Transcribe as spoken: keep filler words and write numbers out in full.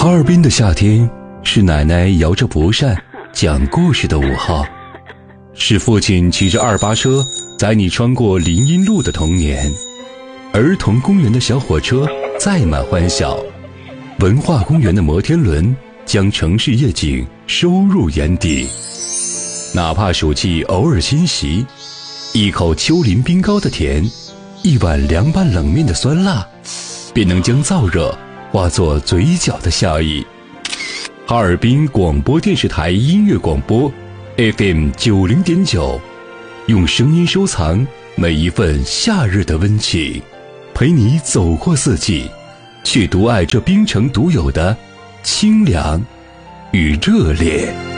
哈尔滨的夏天是奶奶摇着蒲扇讲故事的午后，是父亲骑着二八车载你穿过林荫路的童年，儿童公园的小火车载满欢笑，文化公园的摩天轮将城市夜景收入眼底。哪怕暑气偶尔侵袭，一口丘陵冰糕的甜，一碗凉拌冷面的酸辣，便能将燥热化作嘴角的笑意。哈尔滨广播电视台音乐广播 F M 九零点九，用声音收藏每一份夏日的温情，陪你走过四季，去独爱这冰城独有的清凉与热烈。